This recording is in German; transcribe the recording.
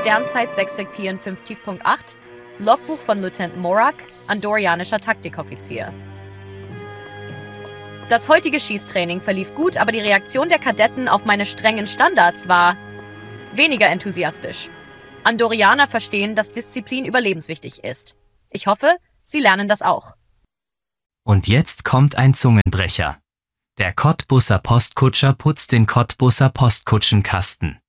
Sternzeit 654.8, Logbuch von Lieutenant Morak, andorianischer Taktikoffizier. Das heutige Schießtraining verlief gut, aber die Reaktion der Kadetten auf meine strengen Standards war weniger enthusiastisch. Andorianer verstehen, dass Disziplin überlebenswichtig ist. Ich hoffe, sie lernen das auch. Und jetzt kommt ein Zungenbrecher. Der Cottbuser Postkutscher putzt den Cottbuser Postkutschenkasten.